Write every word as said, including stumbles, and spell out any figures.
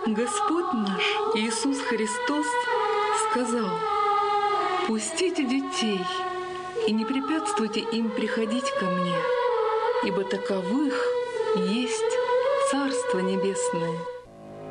Господь наш Иисус Христос сказал: «Пустите детей и не препятствуйте им приходить ко Мне, ибо таковых есть Царство Небесное».